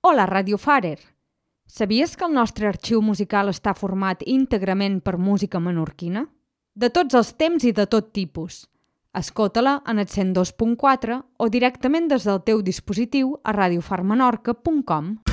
Hola, Radio Farer! Sabies que el nostre arxiu musical està format íntegrament per música menorquina? De tots els temps i de tot tipus. Escolta-la en el 102.4 o directament des del teu dispositiu a radiofarmenorca.com.